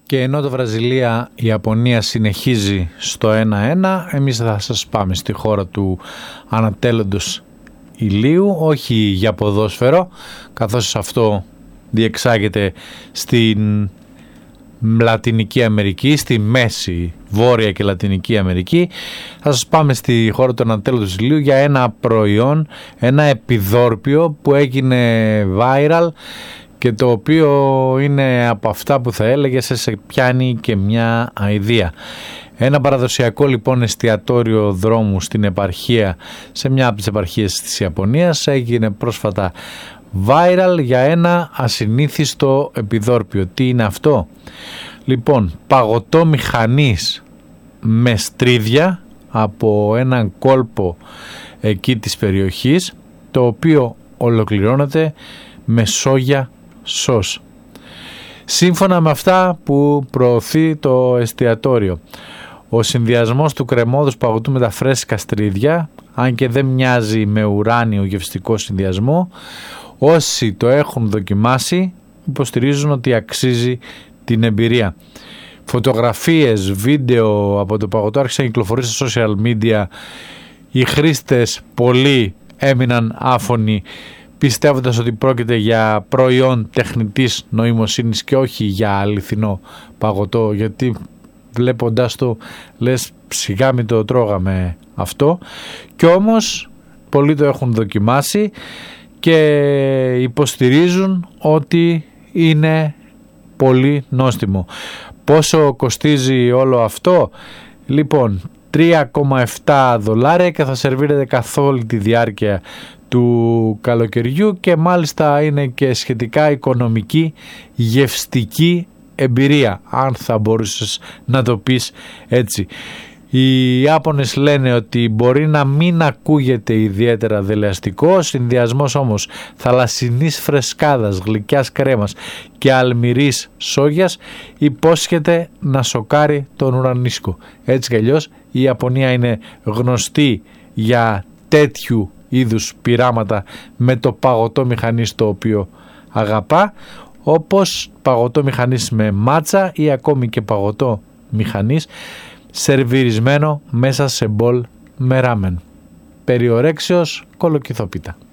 Και ενώ το Βραζιλία-Ιαπωνία συνεχίζει στο 1-1, εμείς θα σας πάμε στη χώρα του ανατέλλοντος ηλίου, όχι για ποδόσφαιρο, καθώς αυτό διεξάγεται στην Λατινική Αμερική, στη Μέση, Βόρεια και Λατινική Αμερική. Θα σας πάμε στη χώρα του ανατέλλοντος ηλίου για ένα προϊόν, ένα επιδόρπιο που έγινε viral και το οποίο είναι από αυτά που θα έλεγες σε πιάνει και μια αηδία. Ένα παραδοσιακό λοιπόν εστιατόριο δρόμου στην επαρχία, σε μια από τις επαρχίες της Ιαπωνίας, έγινε πρόσφατα viral για ένα ασυνήθιστο επιδόρπιο. Τι είναι αυτό? Λοιπόν, παγωτό μηχανής με στρίδια από έναν κόλπο εκεί της περιοχής, το οποίο ολοκληρώνεται με σόγια σως. Σύμφωνα με αυτά που προωθεί το εστιατόριο, ο συνδυασμός του κρεμόδους παγωτού με τα φρέσκα στρίδια, αν και δεν μοιάζει με ουράνιο γευστικό συνδυασμό, όσοι το έχουν δοκιμάσει υποστηρίζουν ότι αξίζει την εμπειρία. Φωτογραφίες, βίντεο από το παγωτό άρχισαν να κυκλοφορούν στα social media. Οι χρήστες πολλοί έμειναν άφωνοι, πιστεύοντας ότι πρόκειται για προϊόν τεχνητής νοημοσύνης και όχι για αληθινό παγωτό, γιατί βλέποντας το λες σιγά μην το τρώγαμε αυτό. Και όμως πολλοί το έχουν δοκιμάσει και υποστηρίζουν ότι είναι πολύ νόστιμο. Πόσο κοστίζει όλο αυτό? Λοιπόν, $3,7 και θα σερβίρεται καθ' όλη τη διάρκεια του καλοκαιριού και μάλιστα είναι και σχετικά οικονομική, γευστική εμπειρία, αν θα μπορούσες να το πεις έτσι. Οι Ιάπωνες λένε ότι μπορεί να μην ακούγεται ιδιαίτερα δελεαστικό, ο συνδυασμός όμως θαλασσινής φρεσκάδας, γλυκιάς κρέμας και αλμυρής σόγιας υπόσχεται να σοκάρει τον ουρανίσκο. Έτσι κι αλλιώς η Ιαπωνία είναι γνωστή για τέτοιου είδους πειράματα με το παγωτό μηχανής το οποίο αγαπά, όπως παγωτό μηχανής με μάτσα ή ακόμη και παγωτό μηχανής σερβιρισμένο μέσα σε μπολ με ράμεν. Περιορέξεως κολοκυθόπιτα.